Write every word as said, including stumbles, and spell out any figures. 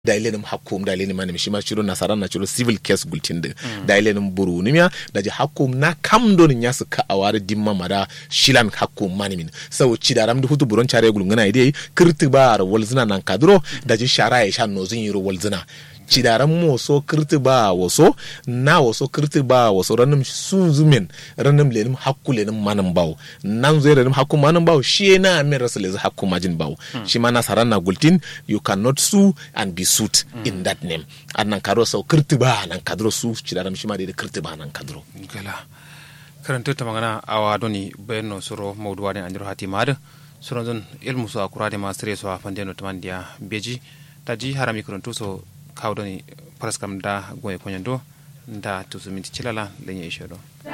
dailenim hakkum dailenim manim shima chiro nasara na chiro civil case gultinde mm. dailenim buru nimya daji hakkum na kam don nyasu ka aware dimma mada shilan hakkum manimin sawo chidaram du hutu buron chare gulu ngana ide kirti bar walzina nan kadro daji shara ya shan nozin yiro walzina chidaram mo so kirti ba waso na waso kirti ba waso ranum sunzumen ranum lenim hakku lenim manam baw nan zo lenim hakku manam baw shi na me rasale hakku majin baw mm. shi ma nasara na gultin you cannot sue and be suit mm. in that name annan karo so kirti ba nan kadro su chidaram shi ma de kirti ba nan kadro gala karanta ta magana awa doni bayno soro mawduwa ne andiro hatimad soro zon ilmu so akurade ma stre so afandeno tamandia beji taji harami karanto so kawdoni paraskam da goye konyando nda tusu minti chilala lenye ishodo